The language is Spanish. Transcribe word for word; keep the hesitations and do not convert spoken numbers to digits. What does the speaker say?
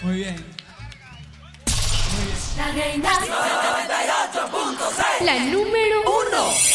Muy bien. Muy bien. La reina noventa y ocho punto seis. La número uno.